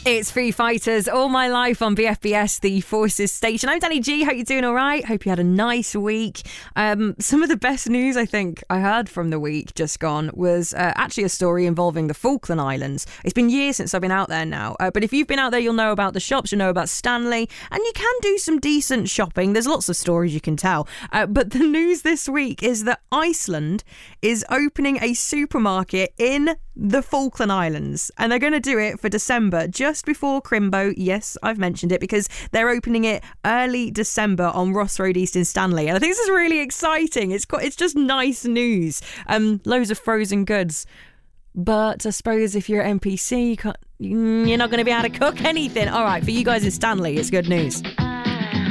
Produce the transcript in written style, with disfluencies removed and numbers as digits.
It's Foo Fighters, All My Life on BFBS, the Forces station. I'm Danny G. Hope you're doing all right. Hope you had a nice week. Some of the best news I think I heard from the week just gone was actually a story involving the Falkland Islands. It's been years since I've been out there now, but if you've been out there, you'll know about the shops, you'll know about Stanley, and you can do some decent shopping. There's lots of stories you can tell. But the news this week is that Iceland is opening a supermarket in the Falkland Islands, and they're going to do it for December, just before Crimbo. Yes, I've mentioned it because they're opening it early December on Ross Road East in Stanley, and I think this is really exciting. It's just nice news. Loads of frozen goods, but I suppose if you're at NPC, you're not going to be able to cook anything. All right, for you guys in Stanley, it's good news.